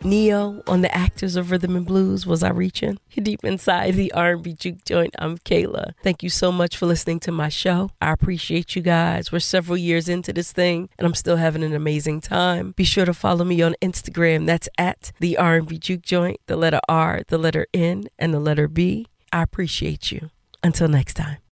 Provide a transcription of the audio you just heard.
Neo on the Actors of Rhythm and Blues. Was I reaching? Deep inside the R&B juke joint, I'm Kayla. Thank you so much for listening to my show. I appreciate you guys. We're several years into this thing, and I'm still having an amazing time. Be sure to follow me on Instagram. That's at the R&B juke joint, the letter R, the letter N, and the letter B. I appreciate you. Until next time.